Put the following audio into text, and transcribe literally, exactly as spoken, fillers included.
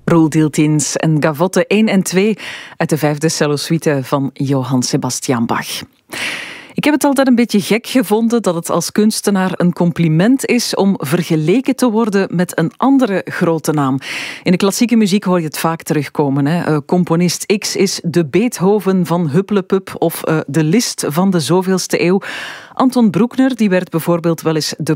Roel Deeltins en Gavotte één en twee uit de vijfde cellosuite van Johann Sebastian Bach. Ik heb het altijd een beetje gek gevonden dat het als kunstenaar een compliment is om vergeleken te worden met een andere grote naam. In de klassieke muziek hoor je het vaak terugkomen. Hè? Uh, componist X is de Beethoven van Hupplepup of uh, de Liszt van de zoveelste eeuw. Anton Bruckner die werd bijvoorbeeld wel eens de